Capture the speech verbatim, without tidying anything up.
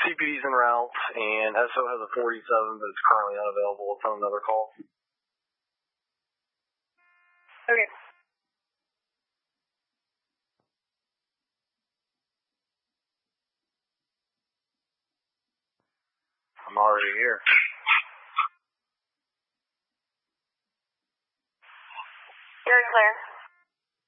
C P D's en route, and S O has a forty-seven, but it's currently unavailable. It's on another call. Okay. I'm already here. You're clear.